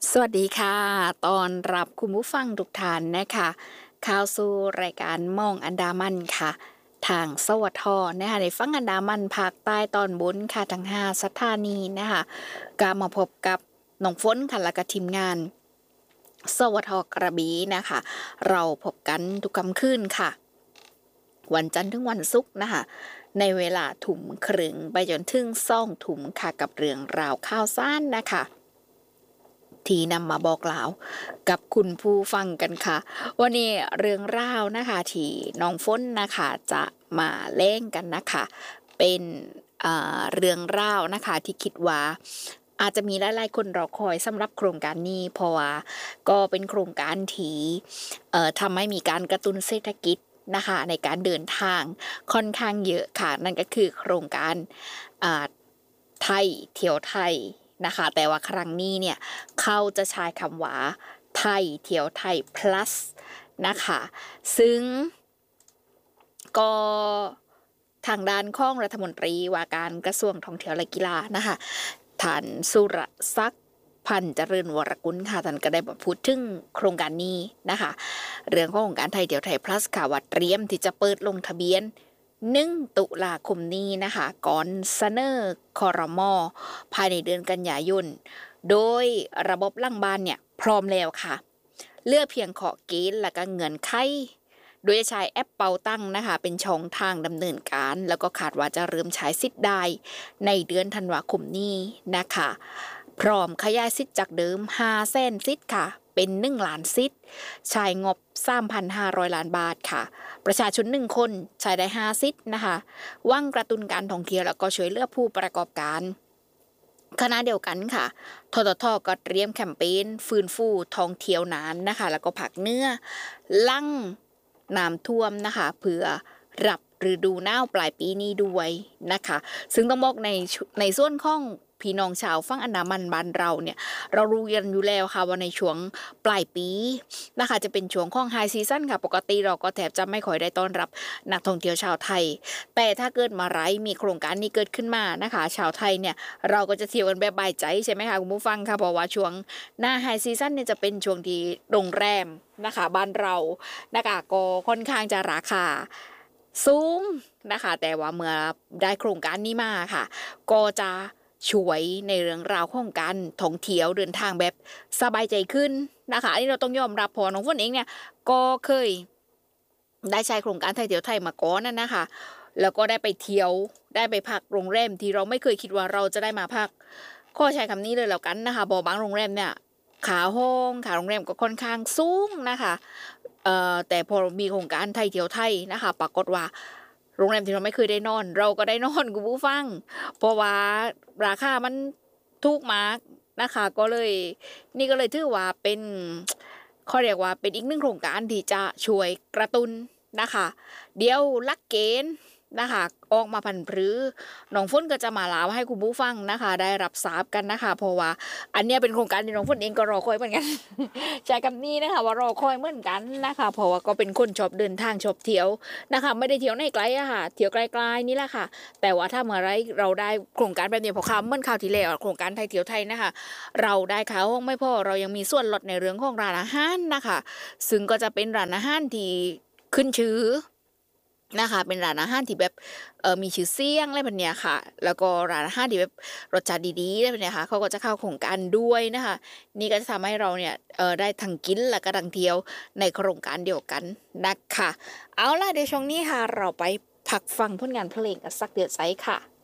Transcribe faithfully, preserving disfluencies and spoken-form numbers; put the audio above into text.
สวัสดีค่ะตอนรับคุณผู้ฟังทุกท่านนะคะเข้าสู่รายการมองอันดามันค่ะทางสวทนะคะในฝั่งอันดามันภาคใต้ตอนบนค่ะทั้งห้าสถานีนะคะก็มาพบกับน้องฝนค่ะและก็ทีมงานสวทกระบี่นะคะเราพบกันทุกค่ำคืนค่ะ วันจันทร์ถึงวันศุกร์นะคะในเวลาถุ่มครึ่งไปจนถึงซ่องถุ่มค่ะกับเรื่องราวข่าวสารนะคะที่นำมาบอกกล่าวกับคุณผู้ฟังกันค่ะวันนี้เรื่องราวนะคะที่น้องฝนนะคะจะมาเล่นกันนะคะเป็นเรื่องราวนะคะที่คิดว่าอาจจะมีหลายๆคนรอคอยสำหรับโครงการนี้เพราะว่าก็เป็นโครงการที่ทำให้มีการกระตุ้นเศรษฐกิจนะคะในการเดินทางค่อนข้างเยอะค่ะนั่นก็คือโครงการไทยเที่ยวไทยนะคะแต่ว่าครั้งนี้เนี่ยเขาจะใช้คำว่าไทยเที่ยวไทย plus นะคะซึ่งก็ทางด้านของรัฐมนตรีว่าการกระทรวงท่องเที่ยวและกีฬานะคะท่านสุรศักดิ์พันธ์เจริญวรกุลค่ะท่านก็ได้พูดถึงโครงการนี้นะคะเรื่องของการไทยเที่ยวไทย plus ค่ะว่าเตรียมที่จะเปิดลงทะเบียนหนึ่งตุลาคมนี้นะคะก่อนเสนอครม.ภายในเดือนกันยายนโดยระบบหลังบ้านเนี่ยพร้อมแล้วค่ะเลือกเพียงขอเกณฑ์และก็เงื่อนไขโดยจะใช้แอปเปาตังนะคะเป็นช่องทางดำเนินการแล้วก็คาดว่าจะเริ่มใช้สิทธิ์ได้ในเดือนธันวาคมนี้นะคะพร้อมขยายสิทธิ์จากเดิมห้าแสนสิทธิ์ค่ะเป็นหนึ่งล้านสิทธิ์ใช้งบ สามพันห้าร้อย ล้านบาทค่ะประชาชนหนึ่งคนใช้ได้ห้าสิทธิ์นะคะหวังกระตุ้นการท่องเที่ยวแล้วก็ช่วยเหลือผู้ประกอบการขณะเดียวกันค่ะทททก็เตรียมแคมเปญฟื้นฟูท่องเที่ยวนานนะคะแล้วก็ผักเนื้อลั่งน้ำท่วมนะคะเพื่อรับฤดูหนาวปลายปีนี้ด้วยนะคะซึ่งต้องบอกในในส่วนของพี่น้องชาวฝั่งอันดามันบ้านเราเนี่ยเรารู้กันอยู่แล้วค่ะว่าในช่วงปลายปีนะคะจะเป็นช่วงของไฮซีซั่นค่ะปกติเราก็แทบจะไม่ค่อยได้ต้อนรับนักท่องเที่ยวชาวไทยแต่ถ้าเกิดมาไรมีโครงการนี้เกิดขึ้นมานะคะชาวไทยเนี่ยเราก็จะเที่ยวกันแบบบายใจใช่ไหมคะคุณผู้ฟังค่ะเพราะว่าช่วงหน้าไฮซีซั่นเนี่ยจะเป็นช่วงที่โรงแรมนะคะบ้านเรานะคะก็ค่อนข้างจะราคาสูงนะคะแต่ว่าเมื่อได้โครงการนี้มาค่ะก็จะช่วยในเรื่องราวของการท่องเที่ยวเดินทางแบบสบายใจขึ้นนะคะอันนี้เราต้องยอมรับพอน้องฝนเองเนี่ยก็เคยได้ใช้โครงการไทยเที่ยวไทยมาก่อนนั่นนะคะแล้วก็ได้ไปเที่ยวได้ไปพักโรงแรมที่เราไม่เคยคิดว่าเราจะได้มาพักก็ใช้คำนี้เลยแล้วกันนะคะบอกบางโรงแรมเนี่ยขาห้องขาโรงแรมก็ค่อนข้างสูงนะคะเอ่อแต่พอมีโครงการไทยเที่ยวไทยนะคะปรากฏว่าโรงแรมที่เราไม่เคยได้นอนเราก็ได้นอนคุณผู้ฟังเพราะว่าราคามันถูกมากนะคะก็เลยนี่ก็เลยถือว่าเป็นเขาเรียกว่าเป็นอีกหนึ่งโครงการที่จะช่วยกระตุ้นนะคะเดี๋ยวลักเกณฑ์นะคะออกมาพันพรือน้องฝนก็จะมาเล่าให้คุณผู้ฟังนะคะได้รับทราบกันนะคะเพราะว่าอันนี้เป็นโครงการที่น้องฝนเองก็รอคอยเหมือนกันใช้คำนี้นะคะว่ารอคอยเหมือนกันนะคะเพราะว่าก็เป็นคนชอบเดินทางชอบเที่ยวนะคะไม่ได้เที่ยวในไกลอะค่ะเที่ยวไกลๆนี่แหละค่ะแต่ว่าถ้าเมื่อไรเราได้โครงการแบบนี้พอคำเมื่อคราวที่แล้วโครงการไทยเที่ยวไทยนะคะเราได้ข่าวไม่พอเรายังมีส่วนลดในเรื่องของร้านอาหารนะคะซึ่งก็จะเป็นร้านอาหารที่ขึ้นชื่อนะคะเป็นร้านอาหารที่แบบเอ่อมีชื่อเสียงอะไรแบบเนี้ยค่ะแล้วก็ร้านอาหารที่แบบรสชาติดีๆอะไรแบบเนี้ยค่ะเขาก็จะเข้าโครงการด้วยนะคะนี่ก็จะทำให้เราเนี่ยเอ่อได้ทั้งกินและก็ทั้งเที่ยวในโครงการเดียวกันนะคะเอาล่ะเดี๋ยวช่วงนี้ค่ะเราไปพักฟังผลงานเพลงกันสักเดือนไซค่ะ